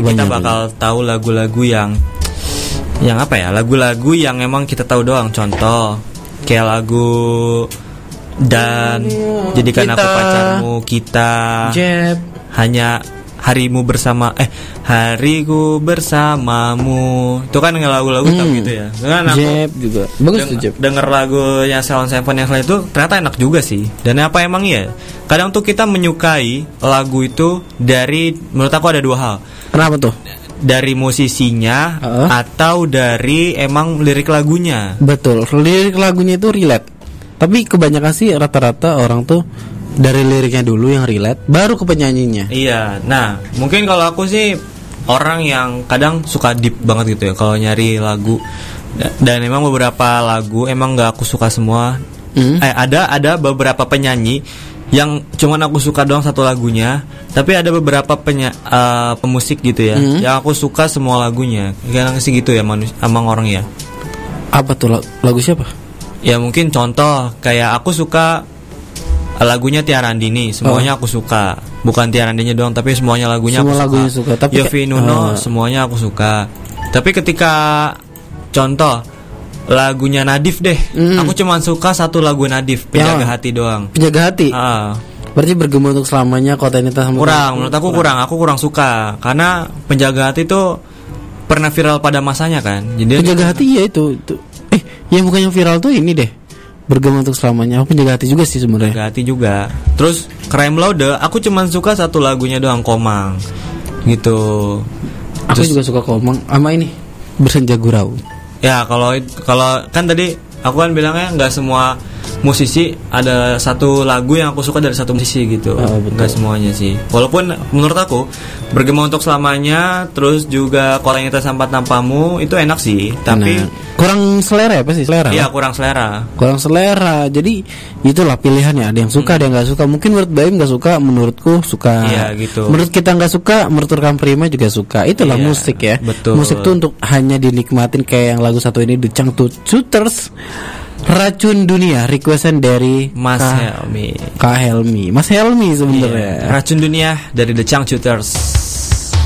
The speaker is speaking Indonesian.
kita bakal tahu lagu-lagu yang apa ya, lagu-lagu yang emang kita tahu doang. Contoh kayak lagu Dan Jadikan Aku Pacarmu, Kita, Jeb, Hanya Harimu Bersama, Hariku Bersamamu. Itu kan lagu-lagu gitu ya. Dengan aku Jeb juga bagus tuh Jeb. Denger lagunya Salon Seven yang lain itu ternyata enak juga sih. Dan apa emang ya, kadang tuh kita menyukai lagu itu dari, menurut aku ada dua hal. Kenapa tuh? Dari musisinya atau dari emang lirik lagunya. Betul, lirik lagunya itu relate. Tapi kebanyakan sih rata-rata orang tuh dari liriknya dulu yang relate, baru ke penyanyinya. Iya, nah mungkin kalau aku sih orang yang kadang suka deep banget gitu ya kalau nyari lagu. Dan emang beberapa lagu emang gak aku suka semua. Ada beberapa penyanyi yang cuman aku suka doang satu lagunya, tapi ada beberapa pemusik gitu ya yang aku suka semua lagunya. Kadang sih gitu ya emang orang ya. Apa tuh lagu siapa? Ya mungkin contoh kayak aku suka lagunya Tiara Andini, semuanya aku suka. Bukan Tiara Andini doang, tapi semuanya lagunya semua aku lagunya suka. Tapi Yovie Nuno semuanya aku suka. Tapi ketika contoh lagunya Nadif deh, aku cuma suka satu lagu Nadif, Penjaga Hati doang. Penjaga Hati. Berarti Bergema Untuk Selamanya, Kota Ini Tak Kurang, menurut aku aku kurang suka. Karena Penjaga Hati itu pernah viral pada masanya kan. Jadi Penjaga Hati ya itu. Yang bukan yang viral tuh ini deh, Bergema Untuk Selamanya. Aku Penjaga Hati juga sih sebenarnya. Penjaga Hati juga. Terus Crime Laude, aku cuma suka satu lagunya doang, Komang. Gitu. Aku juga suka Komang sama ini, Bersenja Gurau. Ya kalau kan tadi aku kan bilangnya nggak semua musisi ada satu lagu yang aku suka dari satu musisi gitu. Nggak semuanya sih. Walaupun menurut aku Bergema Untuk Selamanya, terus juga Kalau Yang Tersampat Tanpamu itu enak sih. Tapi kurang selera ya pasti selera. Iya kurang selera. Kurang selera. Jadi itulah pilihannya. Ada yang suka, ada yang nggak suka. Mungkin menurut Baim nggak suka, menurutku suka. Iya gitu. Menurut kita nggak suka, menurut rekan Prima juga suka. Itulah musik ya. Betul. Musik tuh untuk hanya dinikmatin, kayak yang lagu satu ini, The Changcuters, Racun Dunia, requestan dari Mas Helmi. Kak Helmi. Mas Helmi sebenarnya. Racun Dunia dari The Changcuters.